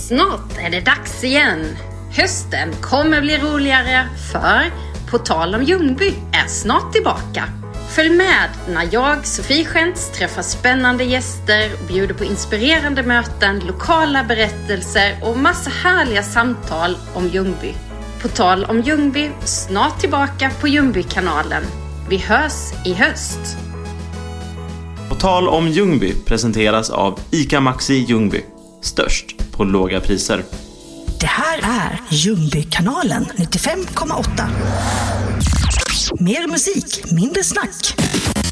Snart är det dags igen. Hösten kommer bli roligare, för På tal om Ljungby är snart tillbaka. Följ med när jag, Sofie Schentz, träffar spännande gäster och bjuder på inspirerande möten, lokala berättelser och massa härliga samtal om Ljungby. På tal om Ljungby, snart tillbaka på Ljungby-kanalen. Vi hörs i höst. På tal om Ljungby presenteras av ICA Maxi Ljungby. Störst på låga priser. Det här är Ljungby-kanalen 95,8. Mer musik, mindre snack.